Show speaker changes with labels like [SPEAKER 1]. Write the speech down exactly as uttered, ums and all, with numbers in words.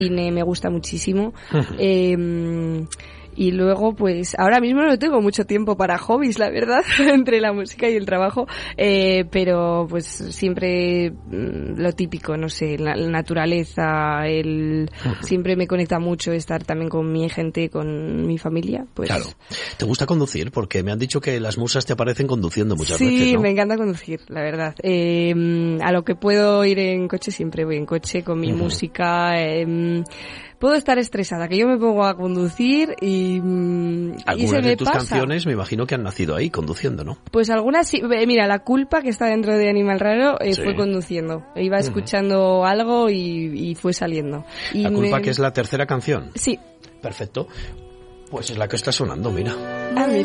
[SPEAKER 1] cine me gusta muchísimo. eh, Y luego, pues, ahora mismo no tengo mucho tiempo para hobbies, la verdad, entre la música y el trabajo, eh, pero pues siempre mmm, lo típico, no sé, la, la naturaleza, el uh-huh. siempre me conecta mucho estar también con mi gente, con mi familia, pues.
[SPEAKER 2] Claro. ¿Te gusta conducir? Porque me han dicho que las musas te aparecen conduciendo muchas
[SPEAKER 1] sí,
[SPEAKER 2] veces, ¿no?
[SPEAKER 1] Sí, me encanta conducir, la verdad. Eh, a lo que puedo ir en coche, siempre voy en coche con mi uh-huh. música, eh, puedo estar estresada, que yo me pongo a conducir y,
[SPEAKER 2] algunas
[SPEAKER 1] y se me
[SPEAKER 2] de tus
[SPEAKER 1] pasa.
[SPEAKER 2] canciones me imagino que han nacido ahí, conduciendo, ¿no?
[SPEAKER 1] Pues algunas sí. Mira, La Culpa, que está dentro de Animal Raro, eh, sí. fue conduciendo. Iba escuchando uh-huh. algo y, y fue saliendo. Y
[SPEAKER 2] La Culpa,
[SPEAKER 1] me...
[SPEAKER 2] que es la tercera canción.
[SPEAKER 1] Sí.
[SPEAKER 2] Perfecto. Pues es la que está sonando, mira.
[SPEAKER 1] Ah,